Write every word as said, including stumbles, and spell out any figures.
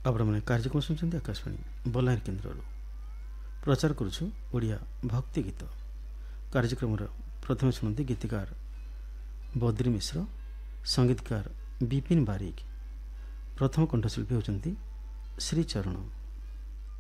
ଆପଣମାନେ କାର୍ଯ୍ୟକ୍ରମ ଶୁଣୁଛନ୍ତି ଆକାଶବାଣୀ ବଲାଙ୍ଗୀର କେନ୍ଦ୍ରରୁ। ପ୍ରଚାର କରୁଛୁ ଓଡ଼ିଆ ଭକ୍ତି ଗୀତ। କାର୍ଯ୍ୟକ୍ରମର ପ୍ରଥମେ ଶୁଣନ୍ତି ଗୀତିକାର ବଦ୍ରି ମିଶ୍ର, ସଙ୍ଗୀତକାର ବିପିନ ବାରିକ। ପ୍ରଥମ କଣ୍ଠଶିଳ୍ପୀ ହେଉଛନ୍ତି ଶ୍ରୀଚରଣ।